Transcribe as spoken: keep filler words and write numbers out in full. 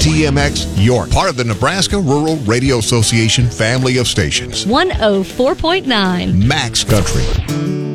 T M X York, part of the Nebraska Rural Radio Association family of stations. one oh four point nine Max Country.